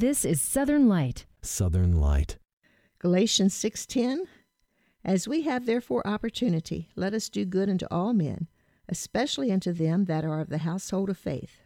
This is Southern Light. Southern Light. Galatians 6:10, As we have therefore opportunity, let us do good unto all men, especially unto them that are of the household of faith.